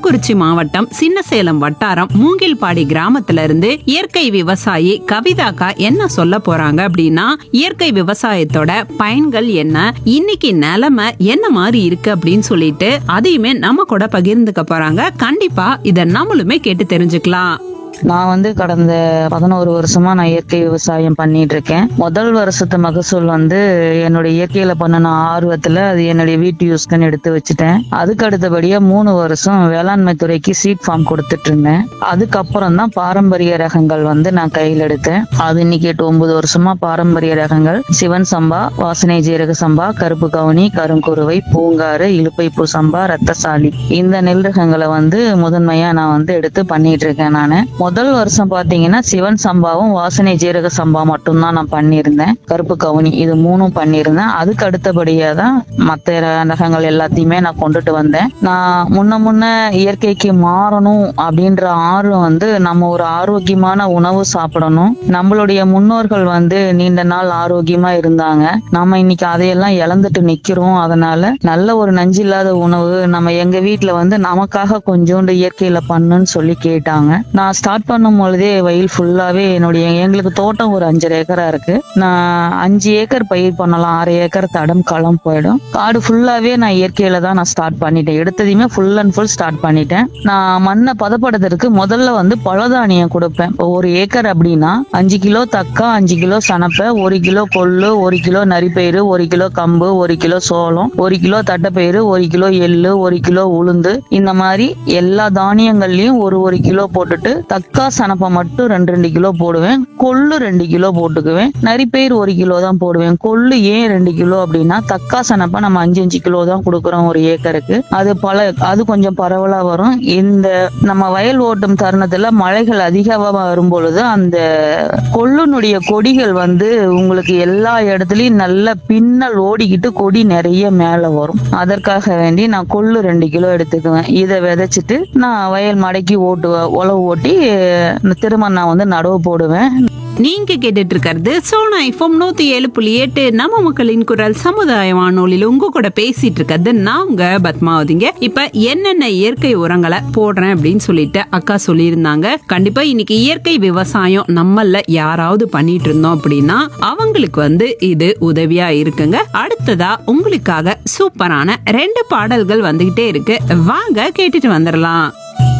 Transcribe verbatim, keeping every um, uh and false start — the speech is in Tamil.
கள்ளக்குறிச்சி மாவட்டம் சின்னசேலம் வட்டாரம் மூங்கில்பாடி கிராமத்துல இருந்து இயற்கை விவசாயி கவிதாக்கா என்ன சொல்ல போறாங்க அப்படின்னா, இயற்கை விவசாயத்தோட பயன்கள் என்ன, இன்னைக்கு நிலைமை என்ன மாதிரி இருக்கு அப்படின்னு சொல்லிட்டு அதையுமே நம்ம கூட பகிர்ந்துக்க போறாங்க. கண்டிப்பா இத நம்மளுமே கேட்டு தெரிஞ்சுக்கலாம். நான் வந்து கடந்த பதினோரு வருஷமா நான் இயற்கை விவசாயம் பண்ணிட்டு இருக்கேன். முதல் வருஷத்து மகசூல் வந்து என்னோட இயற்கையில பண்ணின ஆர்வத்துல அது என்னுடைய வீட்டு யூஸ்க்குன்னு எடுத்து வச்சுட்டேன். அதுக்கு அடுத்தபடியா மூணு வருஷம் வேளாண்மை துறைக்கு சீட் ஃபார்ம் கொடுத்துட்டு இருந்தேன். அதுக்கப்புறம் தான் பாரம்பரிய ரகங்கள் வந்து நான் கையில் எடுத்தேன். அது இன்னைக்கு எட்டு ஒன்பது வருஷமா பாரம்பரிய ரகங்கள் சிவன் சம்பா, வாசனை ஜீரக சம்பா, கருப்பு கவுனி, கருங்குருவை, பூங்காறு, இலுப்பைப்பூ சம்பா, ரத்தசாலி, இந்த நெல் ரகங்களை வந்து முதன்மையா நான் வந்து எடுத்து பண்ணிட்டு இருக்கேன். நானு முதல் வருஷம் பாத்தீங்கன்னா சிவன் சம்பாவும் வாசனை ஜீரக சம்பா மட்டும்தான் நான் பண்ணியிருந்தேன். கருப்பு கவுனி இது மூணும் பண்ணியிருந்தேன். அதுக்கு அடுத்தபடியா தான் மற்ற ரகங்கள் எல்லாத்தையுமே நான் கொண்டுட்டு வந்தேன். நான் முன்ன முன்ன இயற்கைக்கு மாறணும் அப்படின்ற ஆர்வம் வந்து நம்ம ஒரு ஆரோக்கியமான உணவு சாப்பிடணும். நம்மளுடைய முன்னோர்கள் வந்து நீண்ட நாள் ஆரோக்கியமா இருந்தாங்க. நம்ம இன்னைக்கு அதையெல்லாம் இழந்துட்டு நிக்கிறோம். அதனால நல்ல ஒரு நஞ்சில்லாத உணவு நம்ம எங்க வீட்டுல வந்து நமக்காக கொஞ்சோண்டு இயற்கையில பண்ணுன்னு சொல்லி கேட்டாங்க. நான் ஸ்டார்ட் பண்ணும் பொழுதே வயல் ஃபுல்லாவே என்னுடைய எங்களுக்கு தோட்டம் ஒரு அஞ்சரை ஏக்கரா இருக்கு. நான் அஞ்சு ஏக்கர் பயிர் பண்ணலாம், ஆறு ஏக்கர் தடம் களம் போயிடும். காடு ஃபுல்லாவே நான் இயற்கையில தான் நான் ஸ்டார்ட் பண்ணிட்டேன். எடுத்ததையுமே ஃபுல் அண்ட் ஃபுல் ஸ்டார்ட் பண்ணிட்டேன். நான் மண்ணை பதப்படுத்துறதுக்கு முதல்ல வந்து பழதானியம் கொடுப்பேன். இப்போ ஒரு ஏக்கர் அப்படின்னா அஞ்சு கிலோ தக்கா, அஞ்சு கிலோ சனப்பை, ஒரு கிலோ கொள்ளு, ஒரு கிலோ நரிப்பயிறு, ஒரு கிலோ கம்பு, ஒரு கிலோ சோளம், ஒரு கிலோ தட்டைப்பயிறு, ஒரு கிலோ எள்ளு, ஒரு கிலோ உளுந்து, இந்த மாதிரி எல்லா தானியங்கள்லயும் ஒரு ஒரு கிலோ போட்டுட்டு தக்கா சனப்பை மட்டும் ரெண்டு ரெண்டு கிலோ போடுவேன். கொள்ளு ரெண்டு கிலோ போட்டுக்குவேன். நரிப்பயிர் ஒரு கிலோ தான் போடுவேன். கொள்ளு ஏன் ரெண்டு கிலோ அப்படின்னா தக்கா சனப்பை நம்ம அஞ்சு அஞ்சு கிலோ தான் கொடுக்குறோம் ஒரு ஏக்கருக்கு. அது பல அது கொஞ்சம் பரவலா வரும். இந்த நம்ம வயல் ஓட்டும் தருணத்துல மழைகள் அதிகமா வரும் பொழுது அந்த கொள்ளுனுடைய கொடிகள் வந்து உங்களுக்கு எல்லா இடத்துலயும் நல்ல பின்னல் ஓடிக்கிட்டு கொடி நிறைய மேல வரும். அதற்காக வேண்டி நான் கொள்ளு ரெண்டு கிலோ எடுத்துக்குவேன். இதை விதைச்சிட்டு நான் வயல் மடக்கி ஓட்டுவேன். உழவு ஓட்டி திரும்ப நான் வந்து நடவு போடுவேன். நீங்க கேட்டுட்டு இருக்கிறது சோனா எஃப்எம் நூத்தி ஏழு புள்ளி எட்டு நம்ம மக்களின் குரல் சமுதாய வானொலியில உங்க கூட பேசிட்டு இருக்கிறது நான் உங்க பத்மாவதிங்க. இப்ப என்னென்ன இயற்கை உரங்களை போடுறேன் அப்படின்னு சொல்லிட்டு அக்கா சொல்லியிருந்தாங்க. கண்டிப்பா இன்னைக்கு இயற்கை விவசாயம் நம்மள யாராவது பண்ணிட்டு இருந்தோம் அப்படின்னா அவங்களுக்கு வந்து இது உதவியா இருக்குங்க. அடுத்ததா உங்களுக்காக சூப்பரான ரெண்டு பாடல்கள் வந்துகிட்டே இருக்கு. வாங்க கேட்டுட்டு வந்துடலாம்.